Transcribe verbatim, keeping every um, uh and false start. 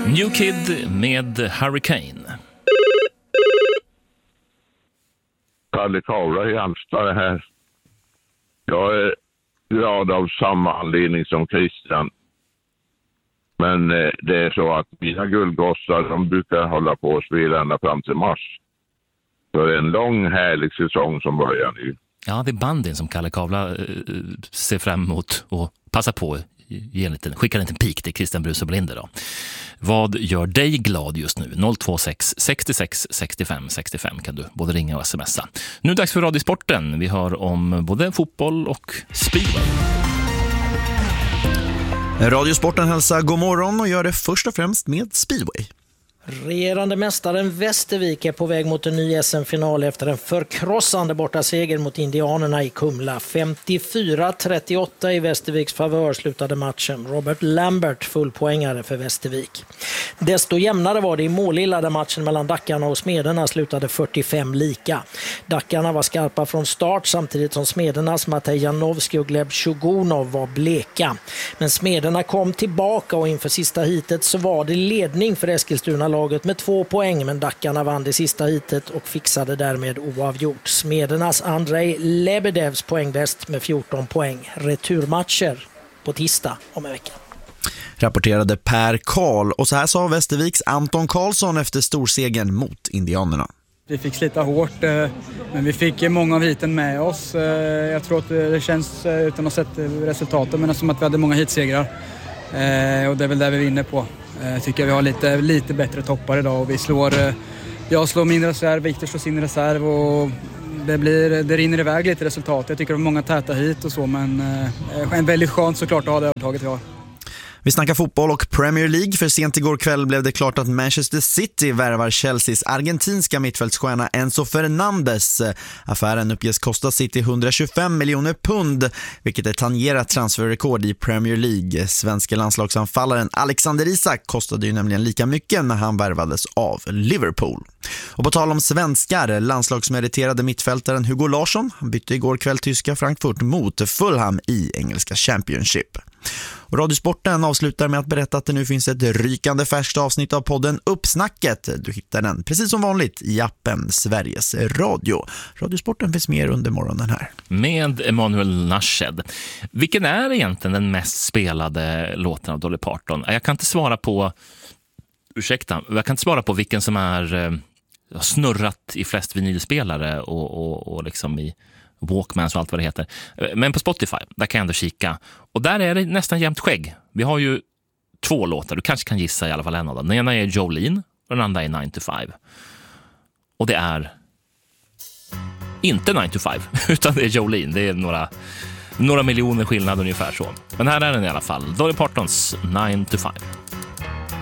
New Kid med Hurricane. Kalle Kaura i Halmstad här. Jag är glad av samma anledning som Christian. Men eh, det är så att mina guldgossar, de brukar hålla på och spela ända fram till mars. Så det är en lång härlig säsong som börjar nu. Ja, det är bandin som Kalle Kavla eh, ser fram emot och passar på. Ge en liten, skicka en liten pik till Christian Bruse Blinder då. Vad gör dig glad just nu? noll två sex sextiosex sextiofem sextiofem kan du både ringa och smsa. Nu är det dags för Radiosporten. Vi hör om både fotboll och speedway. Radiosporten hälsar god morgon och gör det först och främst med speedway. Regerande mästaren Västervik är på väg mot en ny S M-final efter en förkrossande bortaseger mot indianerna i Kumla. femtiofyra trettioåtta i Västerviks favör slutade matchen. Robert Lambert fullpoängare för Västervik. Desto jämnare var det i Målilla där matchen mellan Dackarna och Smederna slutade fyrtiofem lika. Dackarna var skarpa från start samtidigt som Smedernas Matej Janowski och Gleb Shugunov var bleka. Men Smederna kom tillbaka och inför sista hitet så var det ledning för Eskilstuna laget med två poäng, men Dackarna vann det sista hitet och fixade därmed oavgjort. Smedernas Andrei Lebedevs poängbäst med fjorton poäng. Returmatcher på tisdag om en vecka. Rapporterade Per Karl, och så här sa Västerviks Anton Karlsson efter storsegern mot indianerna. Vi fick slita hårt, men vi fick många av hiten med oss. Jag tror att det känns, utan att ha sett resultaten, men som att vi hade många hitsegrar. Och det är väl där vi vinner på. Jag tycker vi har lite, lite bättre toppar idag och vi slår, jag slår min reserv, Viktor slår sin reserv och det, blir, det rinner iväg lite resultat. Jag tycker det är många täta hit och så, men en väldigt skönt såklart att ha det övertaget vi har. Vi snackar fotboll och Premier League, för sent igår kväll blev det klart att Manchester City värvar Chelseas argentinska mittfältsstjärna Enzo Fernandes. Affären uppges kosta City hundratjugofem miljoner pund, vilket är tangerat transferrekord i Premier League. Svenska landslagsanfallaren Alexander Isak kostade ju nämligen lika mycket när han värvades av Liverpool. Och på tal om svenskar, landslagsmeriterade mittfältaren Hugo Larsson, han bytte igår kväll tyska Frankfurt mot Fulham i engelska Championship. Och Radiosporten avslutar med att berätta att det nu finns ett rykande färskt avsnitt av podden Uppsnacket. Du hittar den precis som vanligt i appen Sveriges Radio. Radiosporten finns mer under morgonen här. Med Emanuel Nashed. Vilken är egentligen den mest spelade låten av Dolly Parton? Jag kan inte svara på, ursäkta, jag kan inte svara på vilken som är snurrat i flest vinylspelare och, och, och liksom i Walkmans och allt vad det heter. Men på Spotify, där kan jag ändå kika. Och där är det nästan jämnt skägg. Vi har ju två låtar, du kanske kan gissa i alla fall en av dem. Den ena är Jolene och den andra är nine to five. Och det är inte nine to five, utan det är Jolene. Det är några, några miljoner skillnad ungefär så. Men här är den i alla fall. Dolly Partons nine to five.